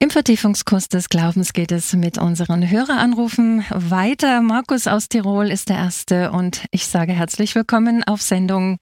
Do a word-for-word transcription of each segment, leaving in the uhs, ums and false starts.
Im Vertiefungskurs des Glaubens geht es mit unseren Höreranrufen weiter. Markus aus Tirol ist der Erste und ich sage herzlich willkommen auf Sendung.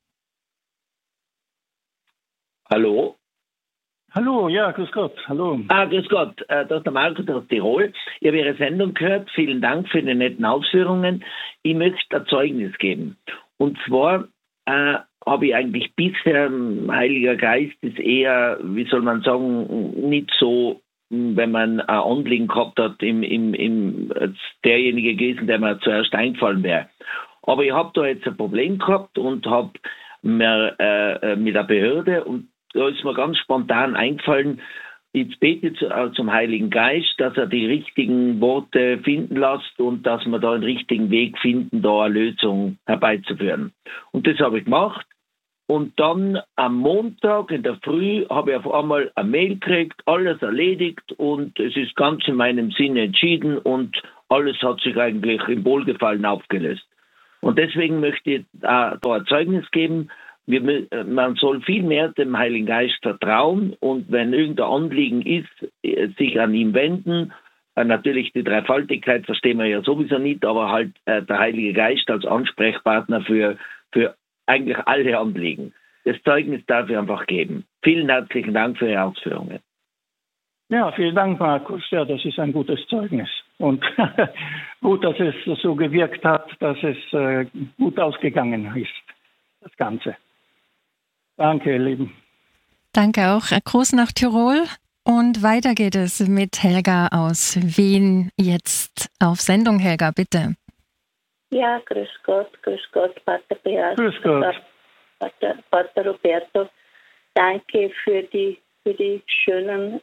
Hallo? Hallo, ja, grüß Gott, hallo. Ah, grüß Gott, äh, das ist der Markus aus Tirol. Ich habe Ihre Sendung gehört, vielen Dank für die netten Ausführungen. Ich möchte ein Zeugnis geben. Und zwar äh, habe ich eigentlich bisher, Heiliger Geist ist eher, wie soll man sagen, nicht so, wenn man ein Anliegen gehabt hat, im, im, im, derjenige gewesen, der mir zuerst eingefallen wäre. Aber ich habe da jetzt ein Problem gehabt und habe mir äh, mit der Behörde, und da ist mir ganz spontan eingefallen, ich bete zu, äh, zum Heiligen Geist, dass er die richtigen Worte finden lässt und dass wir da einen richtigen Weg finden, da eine Lösung herbeizuführen. Und das habe ich gemacht. Und dann am Montag in der Früh habe ich auf einmal eine Mail gekriegt, alles erledigt und es ist ganz in meinem Sinne entschieden und alles hat sich eigentlich im Wohlgefallen aufgelöst. Und deswegen möchte ich da, da ein Zeugnis geben. Wir, man soll viel mehr dem Heiligen Geist vertrauen und wenn irgendein Anliegen ist, sich an ihn wenden. Natürlich die Dreifaltigkeit verstehen wir ja sowieso nicht, aber halt äh, der Heilige Geist als Ansprechpartner für, für eigentlich alle Anliegen. Das Zeugnis darf ich einfach geben. Vielen herzlichen Dank für Ihre Ausführungen. Ja, vielen Dank, Markus. Ja, das ist ein gutes Zeugnis. Und gut, dass es so gewirkt hat, dass es äh, gut ausgegangen ist, das Ganze. Danke, ihr Lieben. Danke auch. Gruß nach Tirol. Und weiter geht es mit Helga aus Wien jetzt auf Sendung. Helga, bitte. Ja, grüß Gott, grüß Gott, Pater Beat. Grüß Gott. Pater, Pater Roberto. Danke für die, für die schönen,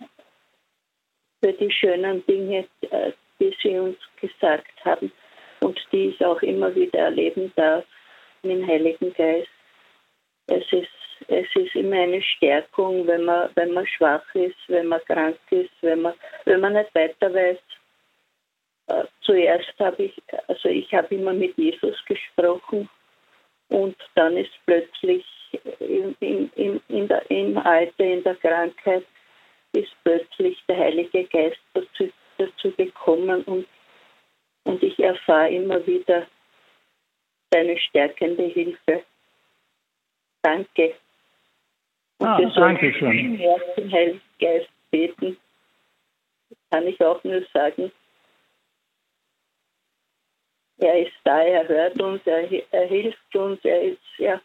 für die schönen Dinge, die Sie uns gesagt haben und die ich auch immer wieder erleben darf mit dem Heiligen Geist. Es ist, es ist immer eine Stärkung, wenn man, wenn man schwach ist, wenn man krank ist, wenn man, wenn man nicht weiter weiß. Äh, zuerst habe ich, also ich habe immer mit Jesus gesprochen und dann ist plötzlich im, im, im, in der, im Alter, in der Krankheit, ist plötzlich der Heilige Geist dazu, dazu gekommen und, und ich erfahre immer wieder seine stärkende Hilfe. Danke. Und ah, wir danke schön. Den Heiligen Geist beten. Das kann ich auch nur sagen. Er ist da, er hört uns, er, er hilft uns, er ist, ja,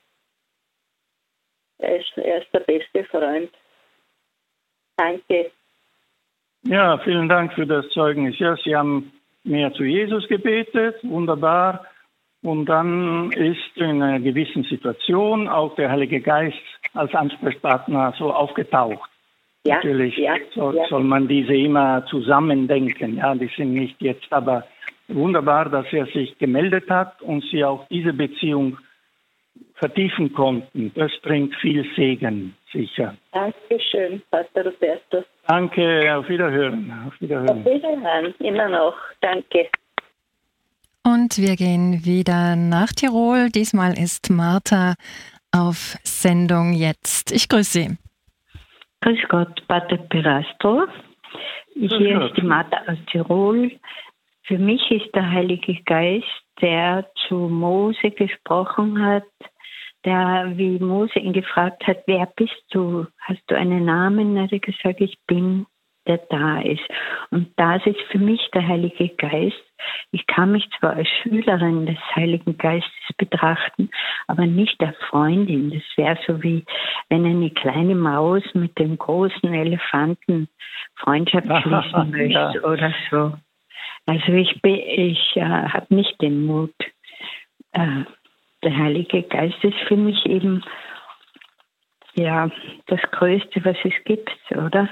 er ist, er ist der beste Freund. Danke. Ja, vielen Dank für das Zeugnis. Ja, Sie haben mehr zu Jesus gebetet, wunderbar. Und dann ist in einer gewissen Situation auch der Heilige Geist als Ansprechpartner so aufgetaucht. Ja, Natürlich ja, soll, ja. soll man diese immer zusammendenken. Ja, die sind nicht jetzt, aber wunderbar, dass er sich gemeldet hat und Sie auch diese Beziehung vertiefen konnten. Das bringt viel Segen, sicher. Dankeschön, Pater Roberto. Danke, auf Wiederhören. Auf Wiederhören. Auf Wiederhören, immer noch. Danke. Und wir gehen wieder nach Tirol. Diesmal ist Martha auf Sendung jetzt. Ich grüße Sie. Grüß Gott, Pater Pirastro. Hier ist die Martha aus Tirol. Für mich ist der Heilige Geist, der zu Mose gesprochen hat, der, wie Mose ihn gefragt hat, wer bist du? Hast du einen Namen? Er hat gesagt, ich bin, der da ist. Und das ist für mich der Heilige Geist. Ich kann mich zwar als Schülerin des Heiligen Geistes betrachten, aber nicht als Freundin. Das wäre so wie, wenn eine kleine Maus mit dem großen Elefanten Freundschaft schließen möchte ja. oder so. Also ich, bin, ich äh, habe nicht den Mut. Äh, der Heilige Geist ist für mich eben ja das Größte, was es gibt, oder?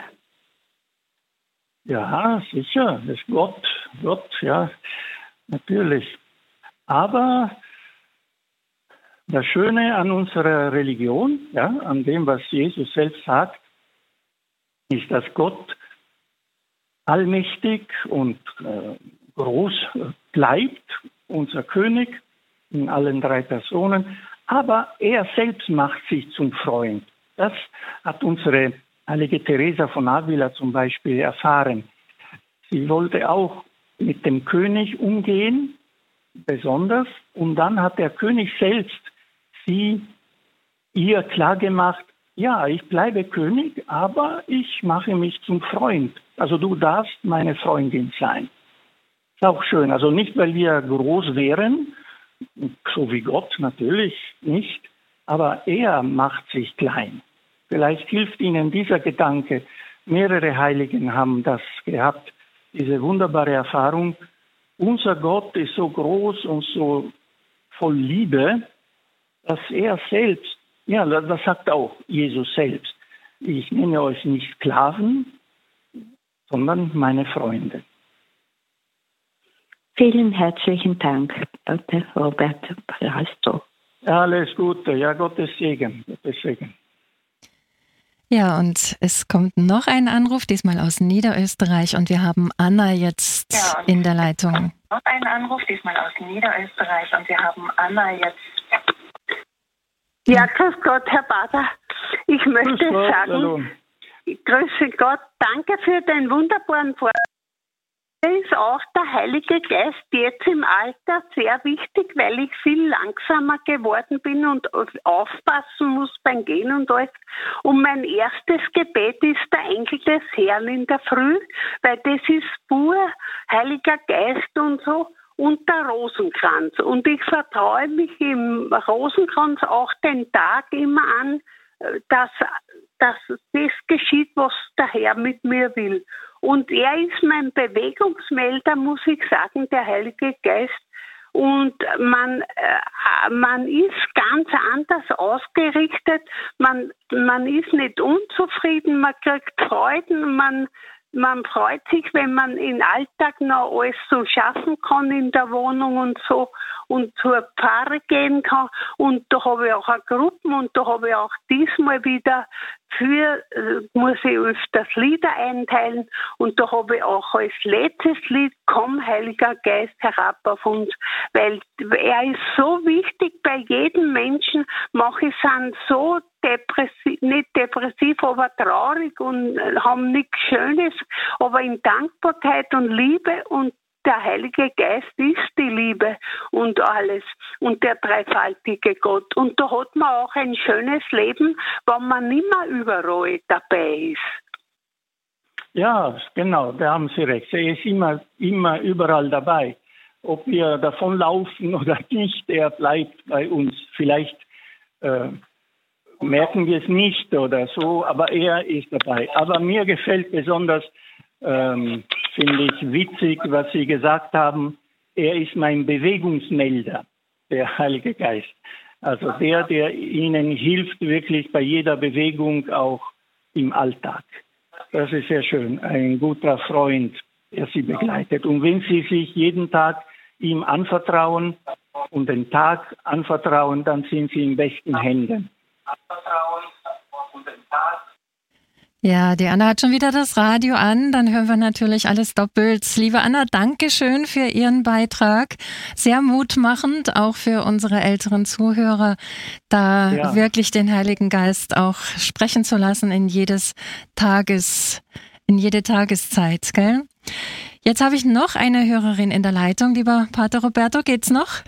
Ja, sicher, das ist Gott, Gott, ja, natürlich. Aber das Schöne an unserer Religion, ja, an dem, was Jesus selbst sagt, ist, dass Gott allmächtig und äh, groß bleibt, unser König in allen drei Personen, aber er selbst macht sich zum Freund. Das hat unsere heilige Teresa von Avila zum Beispiel erfahren. Sie wollte auch mit dem König umgehen, besonders, und dann hat der König selbst sie ihr klargemacht, ja, ich bleibe König, aber ich mache mich zum Freund. Also du darfst meine Freundin sein. Ist auch schön. Also nicht, weil wir groß wären, so wie Gott natürlich nicht, aber er macht sich klein. Vielleicht hilft Ihnen dieser Gedanke. Mehrere Heiligen haben das gehabt, diese wunderbare Erfahrung. Unser Gott ist so groß und so voll Liebe, dass er selbst, ja, das sagt auch Jesus selbst, ich nenne euch nicht Sklaven, sondern meine Freunde. Vielen herzlichen Dank, Pater Roberto Palasto. Alles Gute, ja, Gottes Segen, Gottes Segen. Ja, und es kommt noch ein Anruf, diesmal aus Niederösterreich, und wir haben Anna jetzt ja, in der Leitung. Noch ein Anruf, diesmal aus Niederösterreich, und wir haben Anna jetzt. Ja, grüß Gott, Herr Pater. Ich möchte grüß Gott, sagen, hallo. Grüße Gott, danke für den wunderbaren Vortrag. Ist auch der Heilige Geist jetzt im Alter sehr wichtig, weil ich viel langsamer geworden bin und aufpassen muss beim Gehen und alles. Und mein erstes Gebet ist der Engel des Herrn in der Früh, weil das ist pur Heiliger Geist und so, und der Rosenkranz. Und ich vertraue mich im Rosenkranz auch den Tag immer an, dass, dass das geschieht, was der Herr mit mir will. Und er ist mein Bewegungsmelder, muss ich sagen, der Heilige Geist. Und man, äh, man ist ganz anders ausgerichtet. Man, man ist nicht unzufrieden, man kriegt Freuden, man, man freut sich, wenn man im Alltag noch alles so schaffen kann in der Wohnung und so und zur Pfarre gehen kann. Und da habe ich auch eine Gruppe, und da habe ich auch diesmal wieder für, äh, muss ich öfters Lieder einteilen, und da habe ich auch als letztes Lied Komm, Heiliger Geist, herab auf uns, weil er ist so wichtig bei jedem Menschen. Manche sind so depressiv, nicht depressiv, aber traurig und haben nichts Schönes, aber in Dankbarkeit und Liebe, und der Heilige Geist ist die Liebe und alles und der dreifaltige Gott. Und da hat man auch ein schönes Leben, wenn man nicht mehr überall dabei ist. Ja, genau, da haben Sie recht. Er ist immer, immer überall dabei. Ob wir davonlaufen oder nicht, er bleibt bei uns. Vielleicht äh, merken wir es nicht oder so, aber er ist dabei. Aber mir gefällt besonders, ähm, finde ich witzig, was Sie gesagt haben. Er ist mein Bewegungsmelder, der Heilige Geist. Also der, der Ihnen hilft wirklich bei jeder Bewegung, auch im Alltag. Das ist sehr schön. Ein guter Freund, der Sie begleitet. Und wenn Sie sich jeden Tag ihm anvertrauen und den Tag anvertrauen, dann sind Sie in besten Händen. Anvertrauen und den Tag. Ja, die Anna hat schon wieder das Radio an, dann hören wir natürlich alles doppelt. Liebe Anna, danke schön für Ihren Beitrag. Sehr mutmachend, auch für unsere älteren Zuhörer, da ja. wirklich den Heiligen Geist auch sprechen zu lassen in jedes Tages, in jede Tageszeit, gell? Jetzt habe ich noch eine Hörerin in der Leitung, lieber Pater Roberto, geht's noch?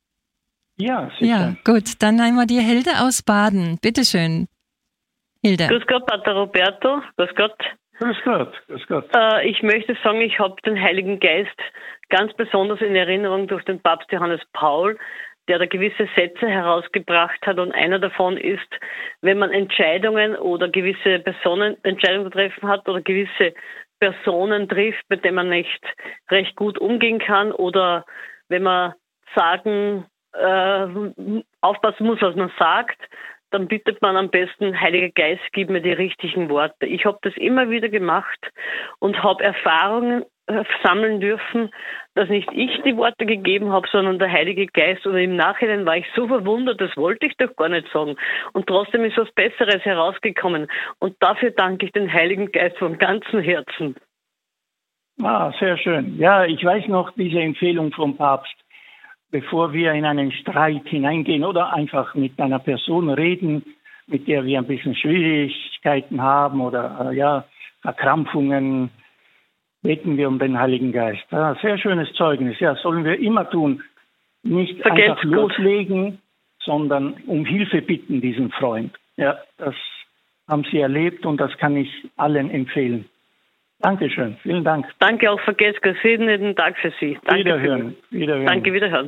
Ja, sicher. Ja, gut, dann nehmen wir die Hilde aus Baden. Bitteschön. Hilde. Grüß Gott, Pater Roberto. Grüß Gott. Grüß Gott. Grüß Gott. Äh, ich möchte sagen, ich habe den Heiligen Geist ganz besonders in Erinnerung durch den Papst Johannes Paul, der da gewisse Sätze herausgebracht hat. Und einer davon ist, wenn man Entscheidungen oder gewisse Personen Entscheidungen treffen hat oder gewisse Personen trifft, mit denen man nicht recht gut umgehen kann, oder wenn man sagen, äh, aufpassen muss, was man sagt, dann bittet man am besten, Heiliger Geist, gib mir die richtigen Worte. Ich habe das immer wieder gemacht und habe Erfahrungen äh, sammeln dürfen, dass nicht ich die Worte gegeben habe, sondern der Heilige Geist. Und im Nachhinein war ich so verwundert, das wollte ich doch gar nicht sagen. Und trotzdem ist was Besseres herausgekommen. Und dafür danke ich den Heiligen Geist von ganzem Herzen. Ah, sehr schön. Ja, ich weiß noch diese Empfehlung vom Papst. Bevor wir in einen Streit hineingehen oder einfach mit einer Person reden, mit der wir ein bisschen Schwierigkeiten haben oder äh, ja, Verkrampfungen, beten wir um den Heiligen Geist. Ja, sehr schönes Zeugnis. Ja, sollen wir immer tun. Nicht Vergelt's einfach loslegen, sondern um Hilfe bitten, diesen Freund. Ja, das haben Sie erlebt und das kann ich allen empfehlen. Dankeschön, vielen Dank. Danke auch, vergesst gesegnet Tag für Sie. Danke Wiederhören. Für, Wiederhören. Danke, wiederhören.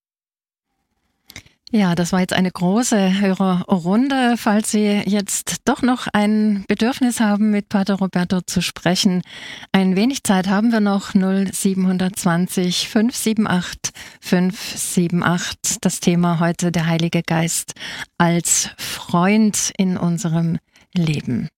Ja, das war jetzt eine große Hörerrunde. Falls Sie jetzt doch noch ein Bedürfnis haben, mit Pater Roberto zu sprechen, ein wenig Zeit haben wir noch. null sieben zwei null fünf sieben acht fünf sieben acht. Das Thema heute: der Heilige Geist als Freund in unserem Leben.